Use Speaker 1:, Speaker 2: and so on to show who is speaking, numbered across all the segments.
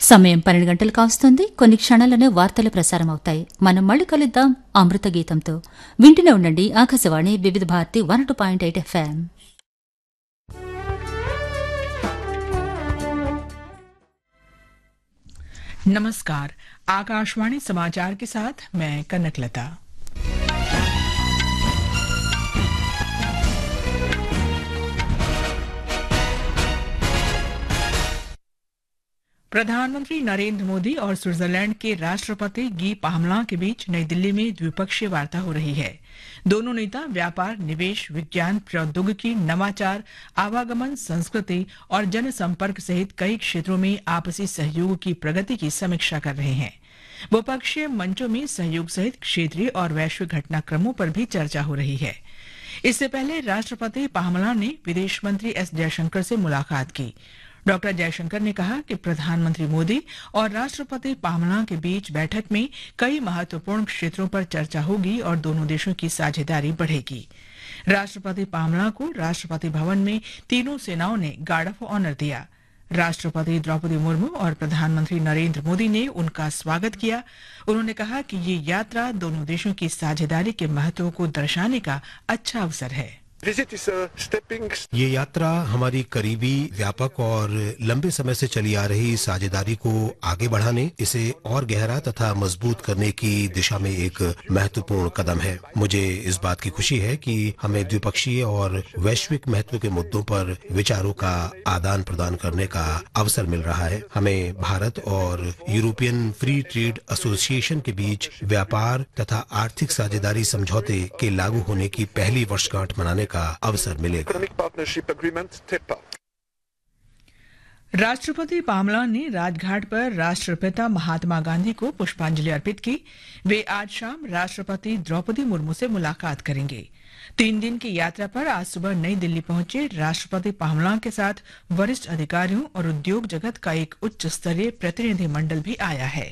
Speaker 1: సమయం 12 గంటలు కావస్తుంది. కొన్ని క్షణాలనే వార్తలు ప్రసారం అవుతాయి. మనం మళ్ళీ కలుద్దాం అమృత గీతంతో. వింటూనే ఉండండి ఆకాశవాణి వివిధ భారతి 102.8 FM.
Speaker 2: नमस्कार, आकाशवाणी समाचार के साथ मैं कनकलता। प्रधानमंत्री नरेंद्र मोदी और स्विट्जरलैंड के राष्ट्रपति गी पाहमला के बीच नई दिल्ली में द्विपक्षीय वार्ता हो रही है। दोनों नेता व्यापार, निवेश, विज्ञान, प्रौद्योगिकी, नवाचार, आवागमन, संस्कृति और जनसंपर्क सहित कई क्षेत्रों में आपसी सहयोग की प्रगति की समीक्षा कर रहे हैं। बहुपक्षीय मंचों में सहयोग सहित क्षेत्रीय और वैश्विक घटनाक्रमों पर भी चर्चा हो रही है। इससे पहले राष्ट्रपति पाहमला ने विदेश मंत्री एस जयशंकर से मुलाकात की। डॉक्टर जयशंकर ने कहा कि प्रधानमंत्री मोदी और राष्ट्रपति पाहमला के बीच बैठक में कई महत्वपूर्ण क्षेत्रों पर चर्चा होगी और दोनों देशों की साझेदारी बढ़ेगी। राष्ट्रपति पाहमला को राष्ट्रपति भवन में तीनों सेनाओं ने गार्ड ऑफ ऑनर दिया। राष्ट्रपति द्रौपदी मुर्मू और प्रधानमंत्री नरेंद्र मोदी ने उनका स्वागत किया। उन्होंने कहा कि ये यात्रा दोनों देशों की साझेदारी के महत्व को दर्शाने का अच्छा अवसर है।
Speaker 3: ये यात्रा हमारी करीबी, व्यापक और लंबे समय से चली आ रही साझेदारी को आगे बढ़ाने, इसे और गहरा तथा मजबूत करने की दिशा में एक महत्वपूर्ण कदम है। मुझे इस बात की खुशी है कि हमें द्विपक्षीय और वैश्विक महत्व के मुद्दों पर विचारों का आदान प्रदान करने का अवसर मिल रहा है। हमें भारत और यूरोपियन फ्री ट्रेड एसोसिएशन के बीच व्यापार तथा आर्थिक साझेदारी समझौते के लागू होने की पहली वर्षगांठ मनाने का अवसर मिलेगा।
Speaker 2: राष्ट्रपति पामला ने राजघाट पर राष्ट्रपिता महात्मा गांधी को पुष्पांजलि अर्पित की। वे आज शाम राष्ट्रपति द्रौपदी मुर्मू से मुलाकात करेंगे। 3 दिन की यात्रा पर आज सुबह नई दिल्ली पहुंचे राष्ट्रपति पामला के साथ वरिष्ठ अधिकारियों और उद्योग जगत का एक उच्च स्तरीय प्रतिनिधिमंडल भी आया है।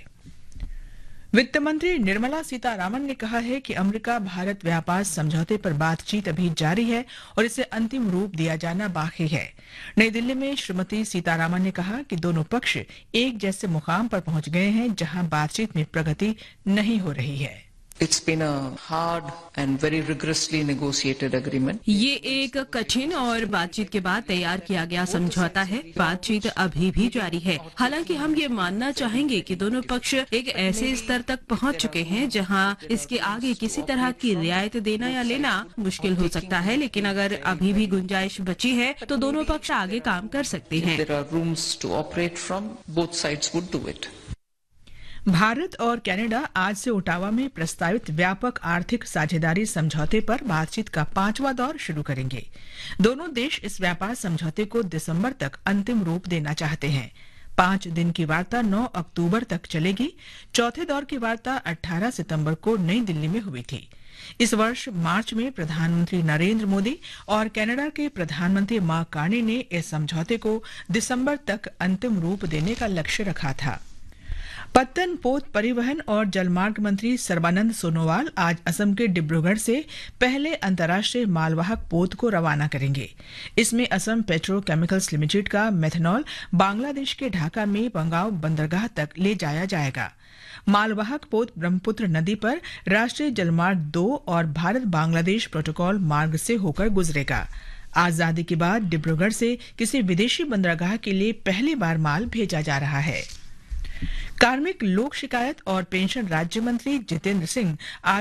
Speaker 2: वित्त मंत्री निर्मला सीतारामन ने कहा है कि अमेरिका भारत व्यापार समझौते पर बातचीत अभी जारी है और इसे अंतिम रूप दिया जाना बाकी है। नई दिल्ली में श्रीमती सीतारामन ने कहा कि दोनों पक्ष एक जैसे मुकाम पर पहुंच गए हैं जहां बातचीत में प्रगति नहीं हो रही है।
Speaker 4: It's been a hard and very rigorously negotiated agreement.
Speaker 5: ये एक कठिन और बातचीत के बाद तैयार किया गया समझौता है। बातचीत अभी भी जारी है। हालांकि हम ये मानना चाहेंगे कि दोनों पक्ष एक ऐसे स्तर तक पहुंच चुके हैं जहां इसके आगे किसी तरह की रियायत देना या लेना मुश्किल हो सकता है, लेकिन अगर अभी भी गुंजाइश बची है तो दोनों पक्ष आगे काम कर सकते हैं।
Speaker 4: There are rooms to operate from. Both sides would do it.
Speaker 2: Bharat और कनाडा आज से ओटावा में प्रस्तावित व्यापक आर्थिक साझेदारी समझौते पर बातचीत का 5वां दौर शुरू करेंगे। दोनों देश इस व्यापार समझौते को दिसंबर तक अंतिम रूप देना चाहते हैं। 5 दिन की वार्ता 9 अक्टूबर तक चलेगी। चौथे दौर की वार्ता 18 सितंबर को नई दिल्ली में हुई थी। इस वर्ष मार्च में प्रधानमंत्री नरेंद्र मोदी और कनाडा के प्रधानमंत्री मार्क कार्नी ने इस समझौते को दिसंबर तक अंतिम रूप देने का लक्ष्य रखा था। पत्तन, पोत, परिवहन और जलमार्ग मंत्री सर्बानंद सोनोवाल आज असम के डिब्रूगढ़ से पहले अंतर्राष्ट्रीय मालवाहक पोत को रवाना करेंगे। इसमें असम पेट्रोकेमिकल्स लिमिटेड का मेथनॉल बांग्लादेश के ढाका में बंगाव बंदरगाह तक ले जाया जाएगा। मालवाहक पोत ब्रह्मपुत्र नदी पर राष्ट्रीय जलमार्ग 2 और भारत बांग्लादेश प्रोटोकॉल मार्ग से होकर गुजरेगा। आजादी के बाद डिब्रूगढ़ से किसी विदेशी बंदरगाह के लिए पहली बार माल भेजा जा रहा है। कार्मिक, लोक शिकायत और पेंशन राज्य मंत्री जितेंद्र सिंह आज